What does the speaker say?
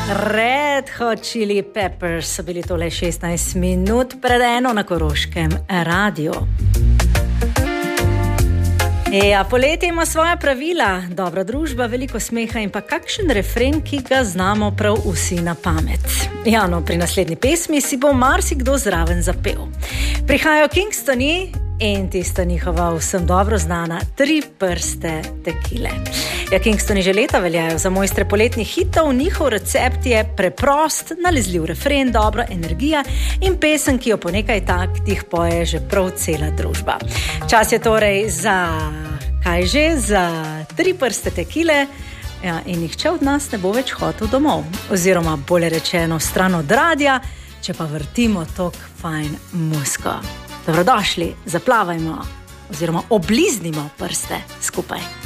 Red Hot Chili Peppers so bili tole 16 minut pred eno na Koroškem radiju. Poletje ima svoja pravila, dobra družba, veliko smeha in pa kakšen refren, ki ga znamo prav vsi na pamet. Pri naslednji pesmi si bo marsikdo zraven zapel. Prihajajo Kingstoni in tista njihova vsem dobro znana 3 prste tekile. Kingstoni že leta veljajo za mojstre poletnih hitov, njihov recept je preprost, nalezljiv refren, dobra energija in pesem, ki jo po nekaj taktih poje že prav cela družba. Čas je torej za, za 3 prste tekile in nihče od nas ne bo več hotel domov, oziroma bolje rečeno stran od radija, če pa vrtimo tok fajn musko. Dobrodošli, zaplavajmo oziroma obliznimo prste skupaj.